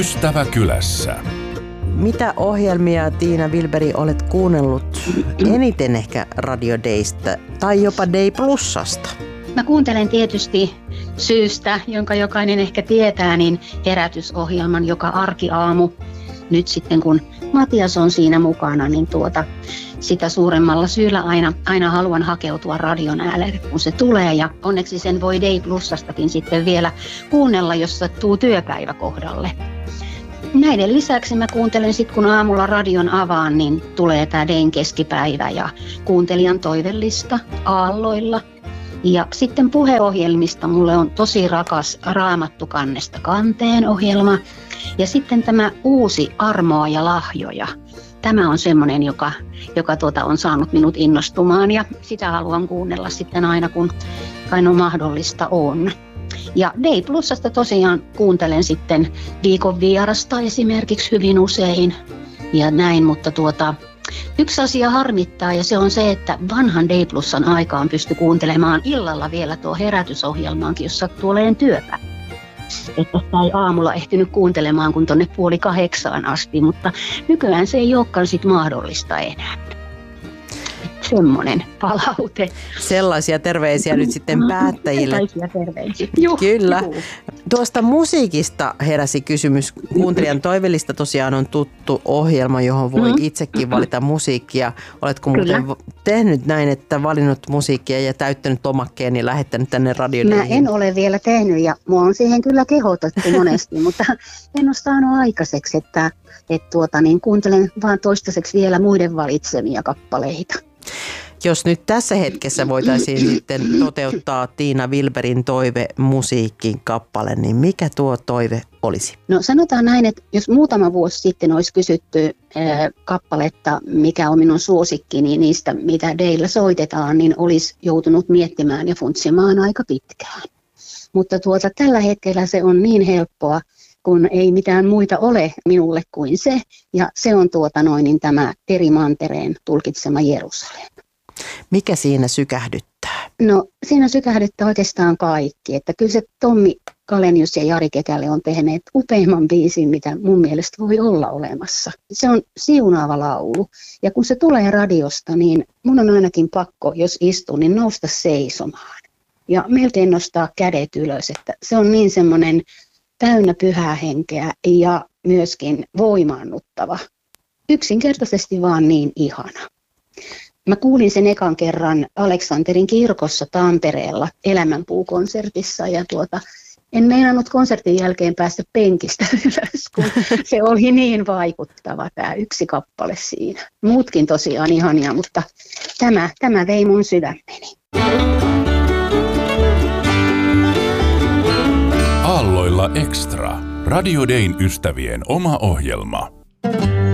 Ystäväkylässä. Mitä ohjelmia, Tiina Wilberg, olet kuunnellut eniten ehkä Radio Daystä tai jopa Day Plusasta? Mä kuuntelen tietysti syystä, jonka jokainen ehkä tietää, niin herätysohjelman joka arkiaamu. Nyt sitten kun Matias on siinä mukana, niin sitä suuremmalla syyllä aina haluan hakeutua radion äärelle, kun se tulee. Ja onneksi sen voi Day Plusastakin sitten vielä kuunnella, jos sattuu työpäivä kohdalle. Näiden lisäksi mä kuuntelen sitten, kun aamulla radion avaan, niin tulee tää Dayn keskipäivä ja kuuntelijan toivellista aalloilla. Ja sitten puheohjelmista mulle on tosi rakas Raamattu kannesta kanteen ohjelma. Ja sitten tämä uusi Armoa ja lahjoja. Tämä on semmoinen, joka on saanut minut innostumaan ja sitä haluan kuunnella sitten aina, kun aina mahdollista on. Ja Day Plusasta tosiaan kuuntelen sitten viikon vierasta esimerkiksi hyvin usein ja näin, mutta yksi asia harmittaa ja se on se, että vanhan Day Plusan aikaan pystyi kuuntelemaan illalla vielä tuo herätysohjelmaankin, jos sattuu olemaan työpäivä. Että ei aamulla ehtinyt kuuntelemaan kun tuonne 7:30 asti, mutta nykyään se ei olekaan sit mahdollista enää. Semmoinen palaute. Sellaisia terveisiä nyt sitten päättäjille. Sellaisia terveisiä. Kyllä. Tuosta musiikista heräsi kysymys. Kuuntelijan toivellista tosiaan on tuttu ohjelma, johon voi itsekin valita musiikkia. Oletko muuten tehnyt näin, että valinnut musiikkia ja täyttänyt lomakkeen ja lähettänyt tänne radioon? Mä en ole vielä tehnyt ja mua on siihen kyllä kehotettu monesti, mutta en ole saanut aikaiseksi, että kuuntelen vaan toistaiseksi vielä muiden valitsemia kappaleita. Jos nyt tässä hetkessä voitaisiin sitten toteuttaa Tiina Wilbergin toive musiikin kappale, niin mikä tuo toive olisi? No sanotaan näin, että jos muutama vuosi sitten olisi kysytty kappaletta, mikä on minun suosikkini niistä, mitä Daylla soitetaan, niin olisi joutunut miettimään ja funtsimaan aika pitkään. Mutta tällä hetkellä se on niin helppoa, kun ei mitään muita ole minulle kuin se, ja se on tämä Terry Mantereen tulkitsema Jerusalem. Mikä siinä sykähdyttää? No siinä sykähdyttää oikeastaan kaikki, että kyllä se Tommi Kalenius ja Jari Kekäle on tehneet upeimman biisin, mitä mun mielestä voi olla olemassa. Se on siunaava laulu, ja kun se tulee radiosta, niin mun on ainakin pakko, jos istun, niin nousta seisomaan. Ja melkein nostaa kädet ylös, että se on niin semmoinen täynnä pyhää henkeä ja myöskin voimaannuttava. Yksinkertaisesti vaan niin ihana. Mä kuulin sen ekan kerran Aleksanterin kirkossa Tampereella Elämänpuu-konsertissa ja en meinannut konsertin jälkeen päästä penkistä ylös, kun se oli niin vaikuttava tämä yksi kappale siinä. Muutkin tosiaan ihania, mutta tämä vei mun sydämeni. Aalloilla Extra. Radio Dayn ystävien oma ohjelma.